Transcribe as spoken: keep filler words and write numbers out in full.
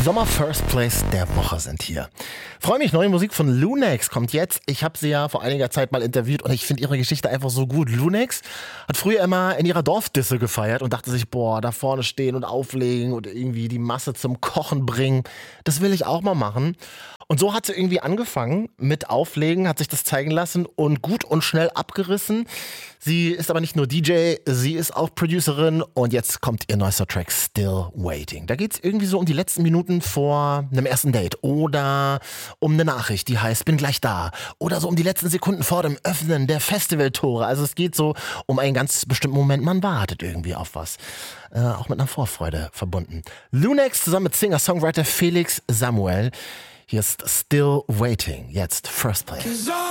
Sommer First Place der Woche sind hier. Freue mich, neue Musik von Lunex kommt jetzt. Ich habe sie ja vor einiger Zeit mal interviewt und ich finde ihre Geschichte einfach so gut. Lunex hat früher immer in ihrer Dorfdisse gefeiert und dachte sich, boah, da vorne stehen und auflegen und irgendwie die Masse zum Kochen bringen. Das will ich auch mal machen. Und so hat sie irgendwie angefangen mit Auflegen, hat sich das zeigen lassen und gut und schnell abgerissen. Sie ist aber nicht nur D J, sie ist auch Producerin und jetzt kommt ihr neuester Track Still Waiting. Da geht es irgendwie so um die letzten Minuten vor einem ersten Date oder um eine Nachricht, die heißt, bin gleich da. Oder so um die letzten Sekunden vor dem Öffnen der Festivaltore. Also es geht so um einen ganz bestimmten Moment, man wartet irgendwie auf was. Äh, auch mit einer Vorfreude verbunden. Lunex zusammen mit Singer-Songwriter Felix Samuel. Hier ist Still Waiting, jetzt First Place.